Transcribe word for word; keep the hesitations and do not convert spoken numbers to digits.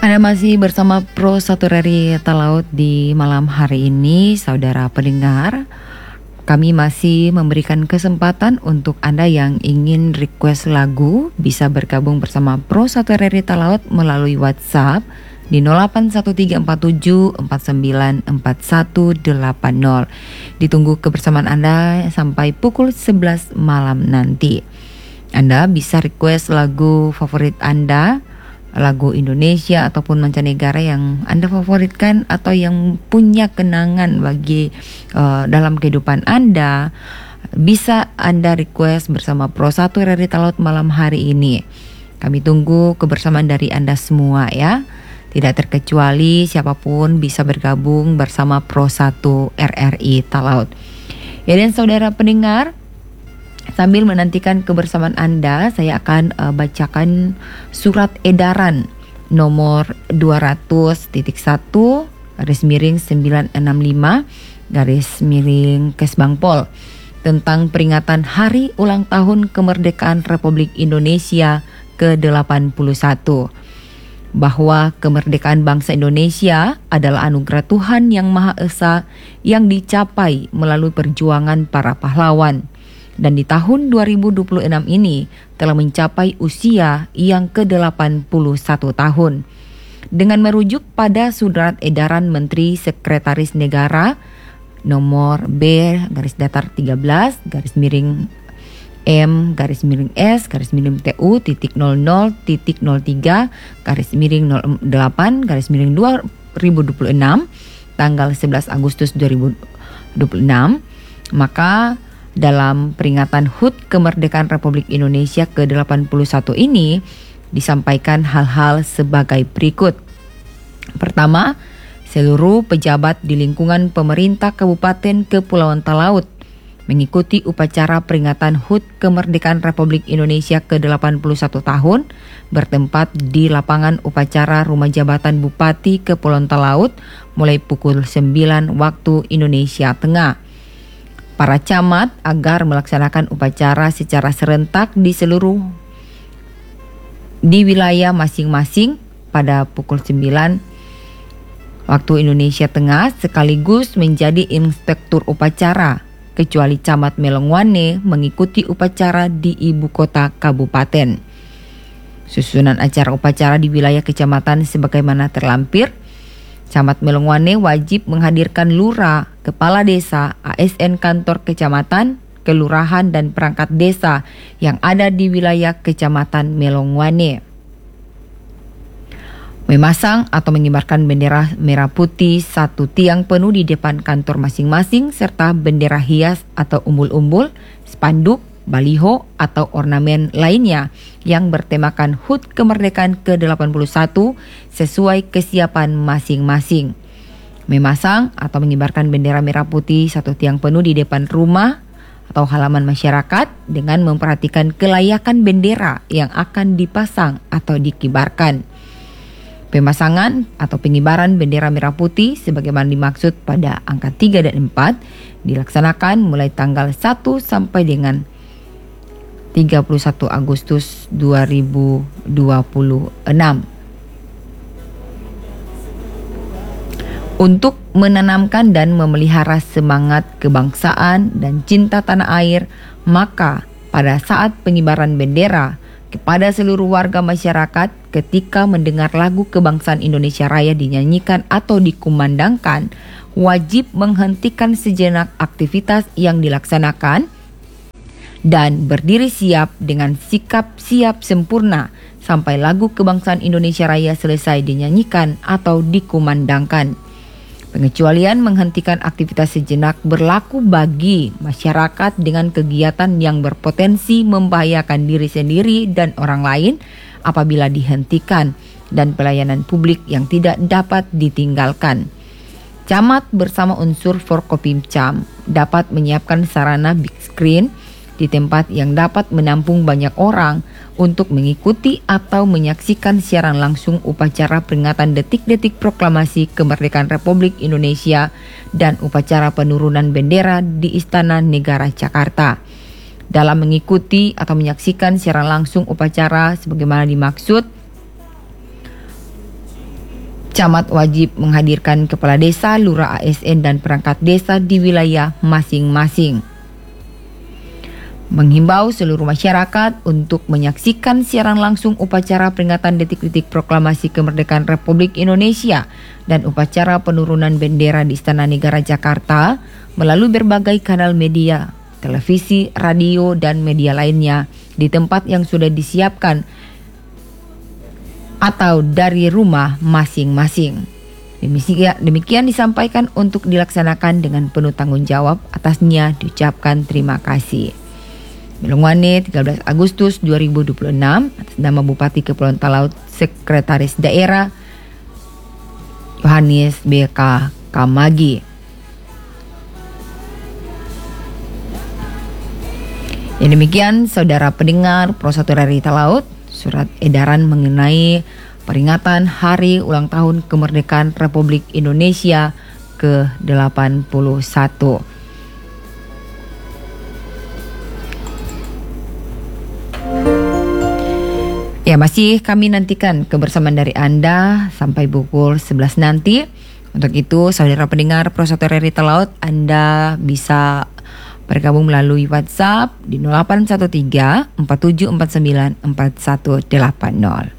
Anda masih bersama Pro Satu Rari Talaut di malam hari ini, saudara pendengar. Kami masih memberikan kesempatan untuk Anda yang ingin request lagu bisa bergabung bersama Pro Satu Rari Talaut melalui WhatsApp di nol delapan satu tiga empat tujuh empat sembilan empat satu delapan nol. Ditunggu kebersamaan Anda sampai pukul sebelas malam nanti. Anda bisa request lagu favorit Anda, lagu Indonesia ataupun mancanegara yang Anda favoritkan atau yang punya kenangan bagi uh, dalam kehidupan Anda, bisa Anda request bersama Pro Satu Rari Talaut malam hari ini. Kami tunggu kebersamaan dari Anda semua ya. Tidak terkecuali siapapun bisa bergabung bersama Pro Satu R R I Talaut. Ya, dan saudara pendengar, sambil menantikan kebersamaan Anda, saya akan uh, bacakan surat edaran nomor dua ratus titik satu garis miring sembilan enam lima garis miring Kesbangpol tentang peringatan Hari Ulang Tahun Kemerdekaan Republik Indonesia ke delapan puluh satu. Bahwa kemerdekaan bangsa Indonesia adalah anugerah Tuhan Yang Maha Esa yang dicapai melalui perjuangan para pahlawan. Dan di tahun dua ribu dua puluh enam ini telah mencapai usia yang ke delapan puluh satu tahun. Dengan merujuk pada surat edaran Menteri Sekretaris Negara nomor B garis datar tiga belas garis miring M garis miring S garis miring T U titik nol nol titik nol tiga garis miring nol delapan garis miring dua ribu dua puluh enam tanggal sebelas Agustus dua ribu dua puluh enam, maka dalam peringatan H U T Kemerdekaan Republik Indonesia ke delapan puluh satu ini disampaikan hal-hal sebagai berikut. Pertama, seluruh pejabat di lingkungan pemerintah Kabupaten Kepulauan Talaut mengikuti upacara peringatan H U T Kemerdekaan Republik Indonesia ke delapan puluh satu tahun bertempat di lapangan upacara Rumah Jabatan Bupati Kepulauan Talaut mulai pukul sembilan waktu Indonesia Tengah. Para camat agar melaksanakan upacara secara serentak di seluruh di wilayah masing-masing pada pukul sembilan waktu Indonesia Tengah sekaligus menjadi inspektur upacara, kecuali Camat Melongwane mengikuti upacara di ibu kota kabupaten. Susunan acara upacara di wilayah kecamatan sebagaimana terlampir. Camat Melongwane wajib menghadirkan lurah, kepala desa, A S N kantor kecamatan, kelurahan dan perangkat desa yang ada di wilayah kecamatan Melongwane. Memasang atau mengibarkan bendera merah putih satu tiang penuh di depan kantor masing-masing serta bendera hias atau umbul-umbul, spanduk, baliho atau ornamen lainnya yang bertemakan H U T Kemerdekaan ke delapan puluh satu sesuai kesiapan masing-masing. Memasang atau mengibarkan bendera merah putih satu tiang penuh di depan rumah atau halaman masyarakat dengan memperhatikan kelayakan bendera yang akan dipasang atau dikibarkan. Pemasangan atau pengibaran bendera merah putih sebagaimana dimaksud pada angka tiga dan empat dilaksanakan mulai tanggal satu sampai dengan tiga puluh satu Agustus dua ribu dua puluh enam. Untuk menanamkan dan memelihara semangat kebangsaan dan cinta tanah air, maka pada saat pengibaran bendera kepada seluruh warga masyarakat ketika mendengar lagu kebangsaan Indonesia Raya dinyanyikan atau dikumandangkan, wajib menghentikan sejenak aktivitas yang dilaksanakan dan berdiri siap dengan sikap siap sempurna sampai lagu kebangsaan Indonesia Raya selesai dinyanyikan atau dikumandangkan. Pengecualian menghentikan aktivitas sejenak berlaku bagi masyarakat dengan kegiatan yang berpotensi membahayakan diri sendiri dan orang lain apabila dihentikan dan pelayanan publik yang tidak dapat ditinggalkan. Camat bersama unsur Forkopimcam dapat menyiapkan sarana big screen di tempat yang dapat menampung banyak orang untuk mengikuti atau menyaksikan siaran langsung upacara peringatan detik-detik proklamasi kemerdekaan Republik Indonesia dan upacara penurunan bendera di Istana Negara Jakarta. Dalam mengikuti atau menyaksikan siaran langsung upacara sebagaimana dimaksud, Camat wajib menghadirkan kepala desa, lurah, A S N dan perangkat desa di wilayah masing-masing. Menghimbau seluruh masyarakat untuk menyaksikan siaran langsung upacara peringatan detik-detik proklamasi kemerdekaan Republik Indonesia dan upacara penurunan bendera di Istana Negara Jakarta melalui berbagai kanal media, televisi, radio, dan media lainnya di tempat yang sudah disiapkan atau dari rumah masing-masing. Demikian, demikian disampaikan untuk dilaksanakan dengan penuh tanggung jawab. Atasnya diucapkan terima kasih. Milongwane, tiga belas Agustus dua ribu dua puluh enam, atas nama Bupati Kepulauan Talaut, Sekretaris Daerah Yohanes B K Kamagi. Yang demikian, saudara pendengar Pro satu R I Talaut, surat edaran mengenai peringatan Hari Ulang Tahun Kemerdekaan Republik Indonesia ke delapan puluh satu. Ya, masih kami nantikan kebersamaan dari Anda sampai pukul sebelas nanti. Untuk itu, saudara pendengar Pro satu R I Talaut, Anda bisa bergabung melalui WhatsApp di nol delapan satu tiga empat tujuh empat sembilan empat satu delapan nol.